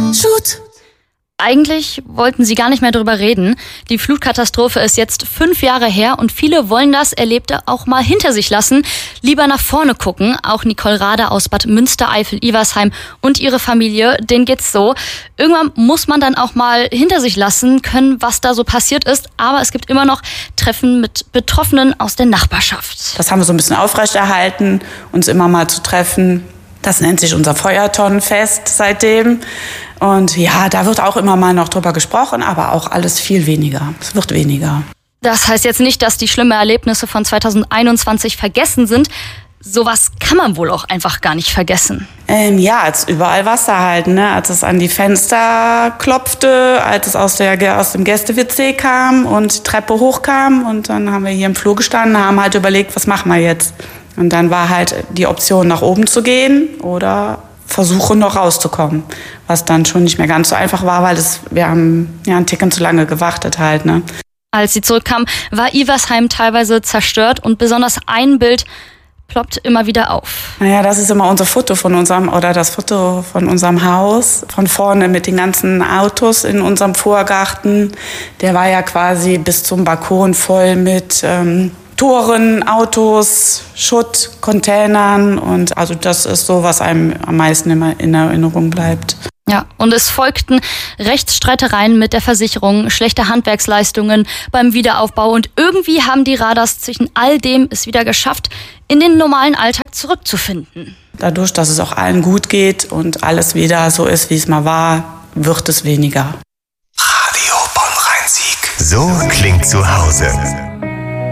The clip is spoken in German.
Shoot! Eigentlich wollten sie gar nicht mehr drüber reden. Die Flutkatastrophe ist jetzt 5 Jahre her und viele wollen das Erlebte auch mal hinter sich lassen. Lieber nach vorne gucken. Auch Nicole Rader aus Bad Münstereifel-Iversheim und ihre Familie, denen geht's so. Irgendwann muss man dann auch mal hinter sich lassen können, was da so passiert ist. Aber es gibt immer noch Treffen mit Betroffenen aus der Nachbarschaft. Das haben wir so ein bisschen aufrechterhalten, uns immer mal zu treffen. Das nennt sich unser Feuertonnenfest seitdem. Und ja, da wird auch immer mal noch drüber gesprochen, aber auch alles viel weniger. Es wird weniger. Das heißt jetzt nicht, dass die schlimmen Erlebnisse von 2021 vergessen sind. Sowas kann man wohl auch einfach gar nicht vergessen. Ja, als überall Wasser halt, ne? Als es an die Fenster klopfte, als es aus dem Gäste-WC kam und die Treppe hochkam. Und dann haben wir hier im Flur gestanden, haben halt überlegt, was machen wir jetzt? Und dann war halt die Option, nach oben zu gehen oder versuchen, noch rauszukommen. Was dann schon nicht mehr ganz so einfach war, weil wir haben ja einen Ticken zu lange gewartet halt, ne? Als sie zurückkam, war Iversheim teilweise zerstört und besonders ein Bild ploppt immer wieder auf. Naja, das ist immer das Foto von unserem Haus. Von vorne mit den ganzen Autos in unserem Vorgarten. Der war ja quasi bis zum Balkon voll mit Toren, Autos, Schutt, Containern. Und also das ist so, was einem am meisten immer in Erinnerung bleibt. Ja, und es folgten Rechtsstreitereien mit der Versicherung, schlechte Handwerksleistungen beim Wiederaufbau. Und irgendwie haben die Radars zwischen all dem es wieder geschafft, in den normalen Alltag zurückzufinden. Dadurch, dass es auch allen gut geht und alles wieder so ist, wie es mal war, wird es weniger. Radio Bonn-Rhein-Sieg. So klingt zu Hause.